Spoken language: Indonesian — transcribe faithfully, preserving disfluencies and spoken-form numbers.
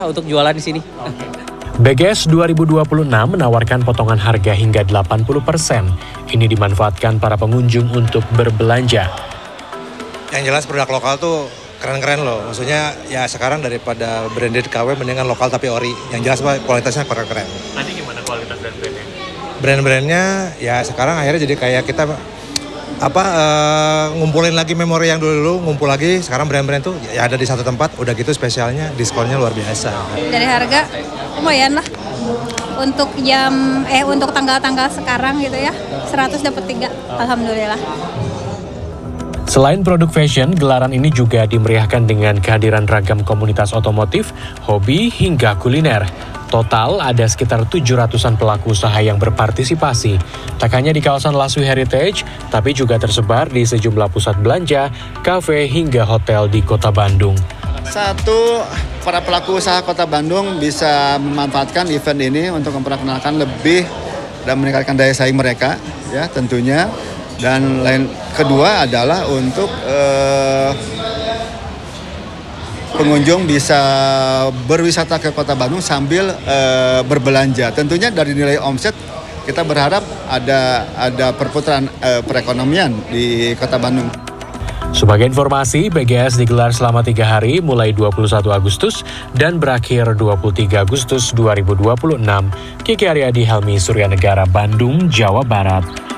untuk jualan di sini. B G S dua ribu dua puluh enam menawarkan potongan harga hingga delapan puluh persen. Ini dimanfaatkan para pengunjung untuk berbelanja. Yang jelas produk lokal tuh keren-keren loh. Maksudnya ya sekarang daripada branded K W mendingan lokal tapi ori. Yang jelas Pak, kualitasnya keren-keren. Nanti gimana kualitas dan brandnya? Brand-brandnya ya sekarang akhirnya jadi kayak kita apa uh, ngumpulin lagi memori yang dulu-dulu, ngumpul lagi. Sekarang brand-brand tuh ya ada di satu tempat, udah gitu spesialnya diskonnya luar biasa. Dari harga lumayan lah. Untuk jam eh untuk tanggal-tanggal sekarang gitu ya, seratus dapat tiga. Alhamdulillah. Selain produk fashion, gelaran ini juga dimeriahkan dengan kehadiran ragam komunitas otomotif, hobi, hingga kuliner. Total ada sekitar tujuh ratusan pelaku usaha yang berpartisipasi. Tak hanya di kawasan Laswi Heritage, tapi juga tersebar di sejumlah pusat belanja, kafe, hingga hotel di kota Bandung. Satu, para pelaku usaha kota Bandung bisa memanfaatkan event ini untuk memperkenalkan lebih dan meningkatkan daya saing mereka, ya tentunya. Dan lain kedua adalah untuk eh, pengunjung bisa berwisata ke kota Bandung sambil eh, berbelanja. Tentunya dari nilai omset kita berharap ada ada perputaran eh, perekonomian di kota Bandung. Sebagai informasi, B G S digelar selama tiga hari mulai dua puluh satu Agustus dan berakhir dua puluh tiga Agustus dua ribu dua puluh enam. Kiki Aryadi, Helmi Suryanegara, Bandung, Jawa Barat.